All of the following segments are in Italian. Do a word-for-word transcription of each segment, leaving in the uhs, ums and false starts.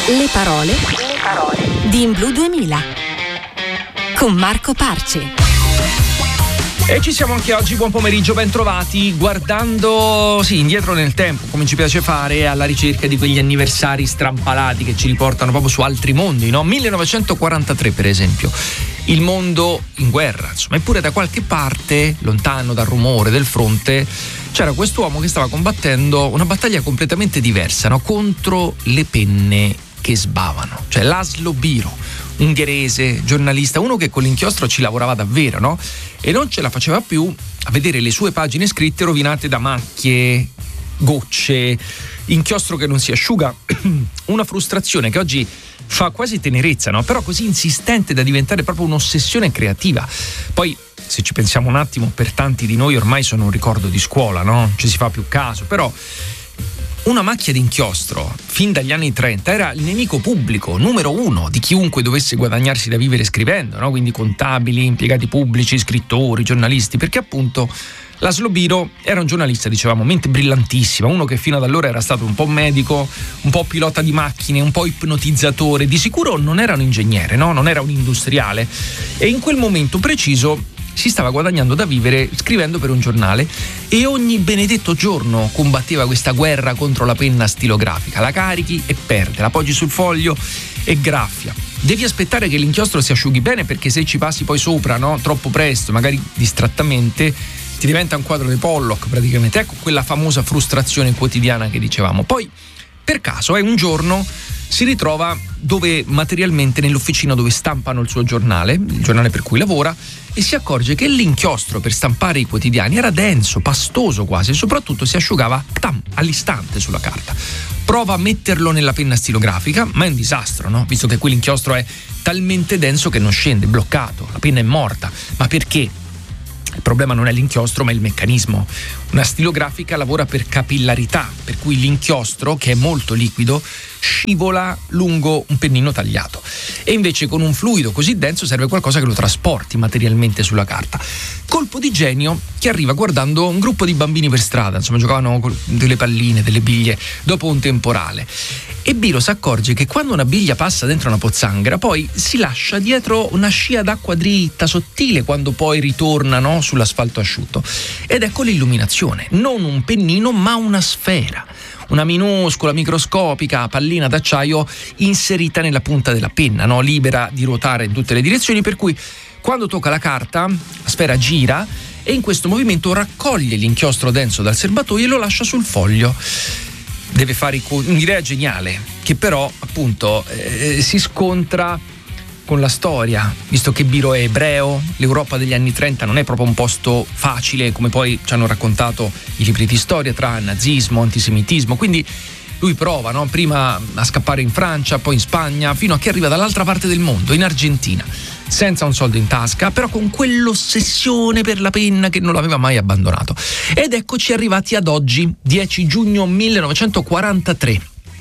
Le parole, le parole di In Blu duemila con Marco Parce. E ci siamo anche oggi, buon pomeriggio, ben trovati, guardando sì, indietro nel tempo, come ci piace fare, alla ricerca di quegli anniversari strampalati che ci riportano proprio su altri mondi, no? millenovecentoquarantatré per esempio, il mondo in guerra, insomma, eppure da qualche parte, lontano dal rumore del fronte, c'era quest'uomo che stava combattendo una battaglia completamente diversa, no? Contro le penne che sbavano, cioè Laszlo Biro, ungherese, giornalista, uno che con l'inchiostro ci lavorava davvero, no? E non ce la faceva più a vedere le sue pagine scritte rovinate da macchie, gocce, inchiostro che non si asciuga, una frustrazione che oggi fa quasi tenerezza, no? Però così insistente da diventare proprio un'ossessione creativa. Poi, se ci pensiamo un attimo, per tanti di noi ormai sono un ricordo di scuola, no? Ci si fa più caso, però una macchia d'inchiostro, fin dagli anni trenta, era il nemico pubblico numero uno di chiunque dovesse guadagnarsi da vivere scrivendo, no? Quindi contabili, impiegati pubblici, scrittori, giornalisti, perché appunto Laszlo Biro era un giornalista, dicevamo, mente brillantissima, uno che fino ad allora era stato un po' medico, un po' pilota di macchine, un po' ipnotizzatore, di sicuro non era un ingegnere, no? Non era un industriale, e in quel momento preciso si stava guadagnando da vivere scrivendo per un giornale e ogni benedetto giorno combatteva questa guerra contro la penna stilografica. La carichi e perde, la poggi sul foglio e graffia. Devi aspettare che l'inchiostro si asciughi bene, perché se ci passi poi sopra, no, troppo presto, magari distrattamente, ti diventa un quadro di Pollock praticamente. Ecco quella famosa frustrazione quotidiana che dicevamo. Poi per caso è un giorno si ritrova dove materialmente nell'officina dove stampano il suo giornale, il giornale per cui lavora, e si accorge che l'inchiostro per stampare i quotidiani era denso, pastoso quasi, e soprattutto si asciugava tam, all'istante sulla carta. Prova a metterlo nella penna stilografica, ma è un disastro, no? Visto che quell'inchiostro è talmente denso che non scende, è bloccato, la penna è morta. Ma perché? Il problema non è l'inchiostro, ma il meccanismo. Una stilografica lavora per capillarità, per cui l'inchiostro, che è molto liquido, scivola lungo un pennino tagliato. E invece con un fluido così denso serve qualcosa che lo trasporti materialmente sulla carta. Colpo di genio che arriva guardando un gruppo di bambini per strada, insomma giocavano con delle palline, delle biglie, dopo un temporale. E Biro si accorge che quando una biglia passa dentro una pozzanghera poi si lascia dietro una scia d'acqua dritta, sottile, quando poi ritorna, no, sull'asfalto asciutto. Ed ecco l'illuminazione, non un pennino ma una sfera, una minuscola, microscopica pallina d'acciaio inserita nella punta della penna, no, libera di ruotare in tutte le direzioni, per cui quando tocca la carta la sfera gira e in questo movimento raccoglie l'inchiostro denso dal serbatoio e lo lascia sul foglio. Deve fare un'idea geniale che però appunto eh, si scontra con la storia, visto che Biro è ebreo, l'Europa degli anni trenta non è proprio un posto facile, come poi ci hanno raccontato i libri di storia, tra nazismo, antisemitismo, quindi lui prova, no? Prima a scappare in Francia, poi in Spagna, fino a che arriva dall'altra parte del mondo, in Argentina, senza un soldo in tasca, però con quell'ossessione per la penna che non l'aveva mai abbandonato. Ed eccoci arrivati ad oggi, dieci giugno millenovecentoquarantatré.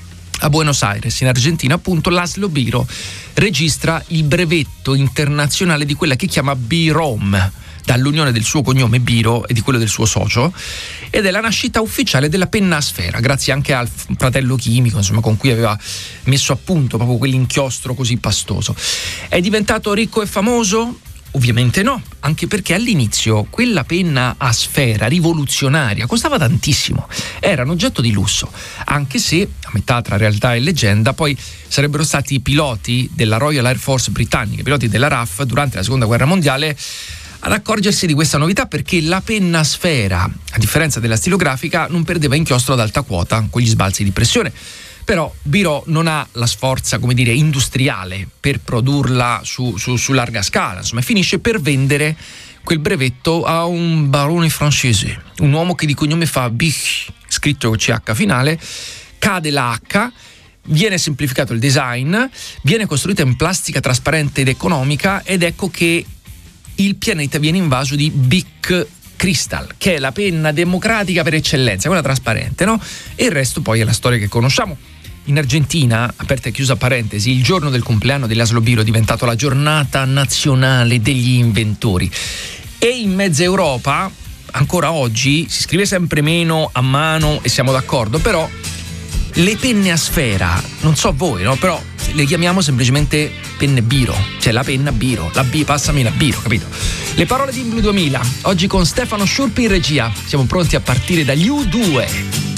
A Buenos Aires, in Argentina, appunto, Laszlo Biro registra il brevetto internazionale di quella che chiama B-ROM, dall'unione del suo cognome Biro e di quello del suo socio, ed è la nascita ufficiale della penna a sfera, grazie anche al fratello chimico, insomma, con cui aveva messo a punto proprio quell'inchiostro così pastoso. È diventato ricco e famoso? Ovviamente no, anche perché all'inizio quella penna a sfera rivoluzionaria costava tantissimo, era un oggetto di lusso, anche se a metà tra realtà e leggenda poi sarebbero stati i piloti della Royal Air Force britannica, i piloti della R A F durante la seconda guerra mondiale, ad accorgersi di questa novità, perché la penna a sfera, a differenza della stilografica, non perdeva inchiostro ad alta quota con gli sbalzi di pressione. Però Biro non ha la sforza, come dire, industriale per produrla su, su, su larga scala, insomma, finisce per vendere quel brevetto a un barone francese, un uomo che di cognome fa Bich, scritto con C H finale, cade la H, viene semplificato il design, viene costruita in plastica trasparente ed economica, ed ecco che il pianeta viene invaso di Bic Crystal, che è la penna democratica per eccellenza, quella trasparente, no? E il resto poi è la storia che conosciamo. In Argentina, aperta e chiusa parentesi, il giorno del compleanno di Laszlo Biro è diventato la giornata nazionale degli inventori. E in mezza Europa, ancora oggi, si scrive sempre meno a mano, e siamo d'accordo, però Le penne a sfera, non so voi, no? Però le chiamiamo semplicemente penne biro, cioè la penna biro, la B, passami la biro, capito? Le parole di Blu duemila, oggi con Stefano Sciurpi in regia. Siamo pronti a partire dagli U due.